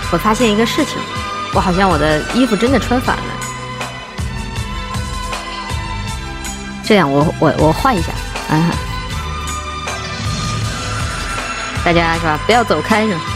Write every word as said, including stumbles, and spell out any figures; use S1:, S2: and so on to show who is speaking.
S1: 我发现一个事情，我好像我的衣服真的穿反了。这样我，我我我换一下啊！大家是吧？不要走开是吧？